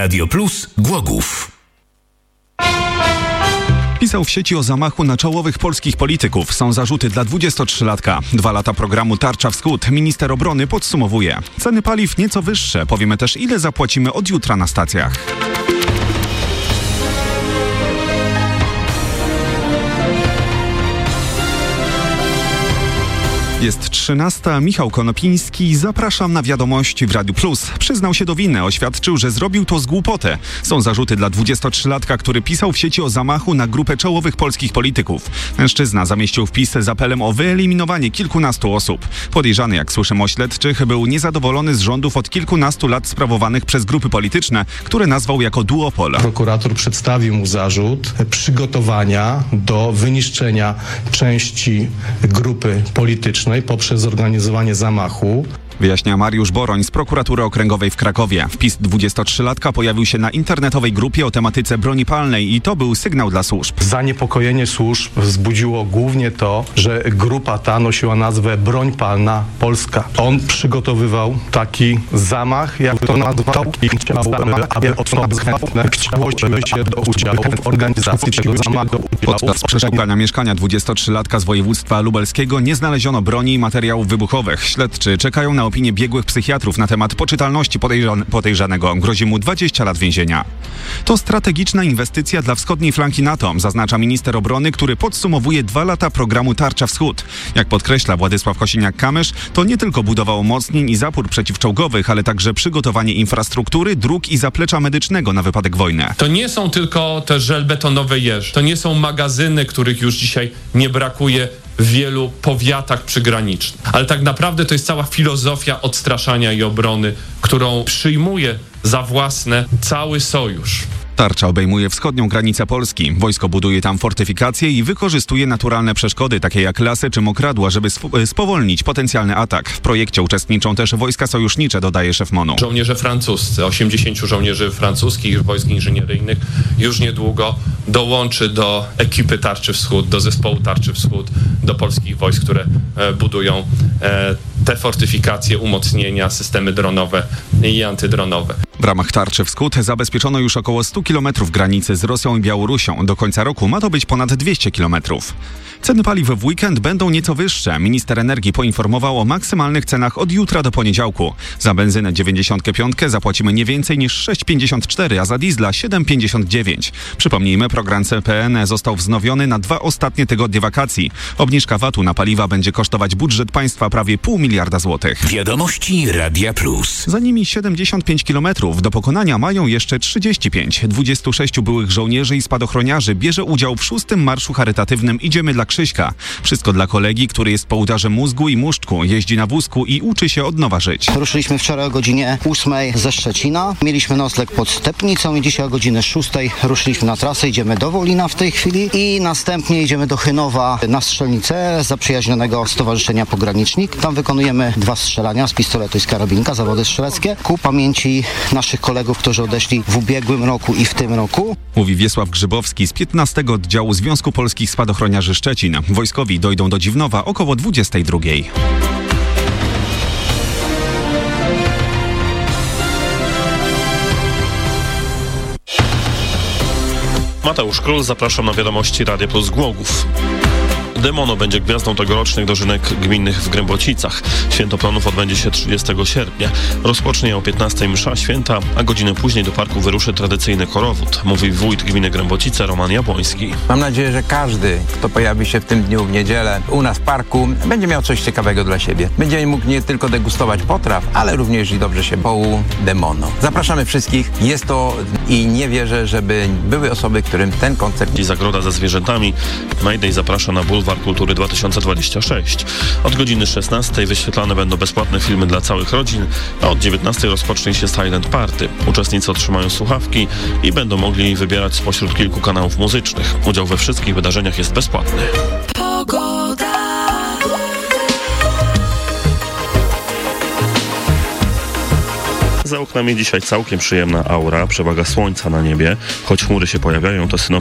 Radio Plus Głogów. Pisał w sieci o zamachu na czołowych polskich polityków. Są zarzuty dla 23-latka. 2 lata programu Tarcza Wschód. Minister obrony podsumowuje. Ceny paliw nieco wyższe. Powiemy też, ile zapłacimy od jutra na stacjach. Jest 13. Michał Konopiński. Zapraszam na wiadomości w Radiu Plus. Przyznał się do winy. Oświadczył, że zrobił to z głupoty. Są zarzuty dla 23-latka, który pisał w sieci o zamachu na grupę czołowych polskich polityków. Mężczyzna zamieścił wpis z apelem o wyeliminowanie kilkunastu osób. Podejrzany, jak słyszymy o śledczych, był niezadowolony z rządów od kilkunastu lat sprawowanych przez grupy polityczne, które nazwał jako duopol. Prokurator przedstawił mu zarzut przygotowania do wyniszczenia części grupy politycznej poprzez zorganizowanie zamachu. Wyjaśnia Mariusz Boroń z Prokuratury Okręgowej w Krakowie. Wpis 23-latka pojawił się na internetowej grupie o tematyce broni palnej i to był sygnał dla służb. Zaniepokojenie służb wzbudziło głównie to, że grupa ta nosiła nazwę Broń Palna Polska. On przygotowywał taki zamach, jak to nazwał, i chciał, aby osoby chciały się do udziału w organizacji tego zamachu. Podczas przeszukania mieszkania 23-latka z województwa lubelskiego nie znaleziono broni i materiałów wybuchowych. Śledczy czekają na opinię biegłych psychiatrów na temat poczytalności podejrzanego. Grozi mu 20 lat więzienia. To strategiczna inwestycja dla wschodniej flanki NATO, zaznacza minister obrony, który podsumowuje 2 lata programu Tarcza Wschód. Jak podkreśla Władysław Kosiniak-Kamysz, to nie tylko budowa umocnień i zapór przeciwczołgowych, ale także przygotowanie infrastruktury, dróg i zaplecza medycznego na wypadek wojny. To nie są tylko te żelbetonowe jeże. To nie są magazyny, których już dzisiaj nie brakuje w wielu powiatach przygranicznych. Ale tak naprawdę to jest cała filozofia odstraszania i obrony, którą przyjmuje za własne cały sojusz. Tarcza obejmuje wschodnią granicę Polski. Wojsko buduje tam fortyfikacje i wykorzystuje naturalne przeszkody, takie jak lasy czy mokradła, żeby spowolnić potencjalny atak. W projekcie uczestniczą też wojska sojusznicze, dodaje szef MON-u. Żołnierze francuscy, 80 żołnierzy francuskich wojsk inżynieryjnych już niedługo dołączy do ekipy Tarczy Wschód, do zespołu Tarczy Wschód, do polskich wojsk, które budują te fortyfikacje, umocnienia, systemy dronowe i antydronowe. W ramach Tarczy Wschód zabezpieczono już około 100 km granicy z Rosją i Białorusią. Do końca roku ma to być ponad 200 km. Ceny paliw w weekend będą nieco wyższe. Minister energii poinformował o maksymalnych cenach od jutra do poniedziałku. Za benzynę 95 zapłacimy nie więcej niż 6,54, a za diesla 7,59. Przypomnijmy, program CPN został wznowiony na 2 ostatnie tygodnie wakacji. Obniżka VAT-u na paliwa będzie kosztować budżet państwa prawie 0,5 miliarda złotych. Wiadomości Radia Plus. Za nimi 75 km. Do pokonania mają jeszcze 35. 26 byłych żołnierzy i spadochroniarzy bierze udział w 6. Marszu Charytatywnym Idziemy dla Krzyśka. Wszystko dla kolegi, który jest po udarze mózgu i muszczku, jeździ na wózku i uczy się od nowa żyć. Ruszyliśmy wczoraj o godzinie 8 ze Szczecina. Mieliśmy nocleg pod Stepnicą i dzisiaj o godzinie 6 ruszyliśmy na trasę. Idziemy do Wolina w tej chwili i następnie idziemy do Chynowa na strzelnicę zaprzyjaźnionego Stowarzyszenia Pogranicznik. Tam wykonujemy 2 strzelania z pistoletu i z karabinka, zawody strzeleckie, ku pamięci naszych kolegów, którzy odeszli w ubiegłym roku i w tym roku. Mówi Wiesław Grzybowski z 15. oddziału Związku Polskich Spadochroniarzy Szczecin. Wojskowi dojdą do Dziwnowa około 22. Mateusz Król, zapraszam na wiadomości Radia Plus Głogów. Demono będzie gwiazdą tegorocznych dożynek gminnych w Grębocicach. Święto Plonów odbędzie się 30 sierpnia. Rozpocznie o 15 msza święta, a godzinę później do parku wyruszy tradycyjny korowód, mówi wójt gminy Grębocice Roman Jabłoński. Mam nadzieję, że każdy, kto pojawi się w tym dniu w niedzielę u nas w parku, będzie miał coś ciekawego dla siebie. Będzie mógł nie tylko degustować potraw, ale również i dobrze się połu demono. Zapraszamy wszystkich. Jest to i nie wierzę, żeby były osoby, którym ten koncert... I Zagroda ze zwierzętami Mayday zaprasza na Bulwar Kultury 2026. Od godziny 16 wyświetlane będą bezpłatne filmy dla całych rodzin, a od 19 rozpocznie się Silent Party. Uczestnicy otrzymają słuchawki i będą mogli wybierać spośród kilku kanałów muzycznych. Udział we wszystkich wydarzeniach jest bezpłatny. Pogoda. Za oknami dzisiaj całkiem przyjemna aura, przewaga słońca na niebie. Choć chmury się pojawiają, to synoptycy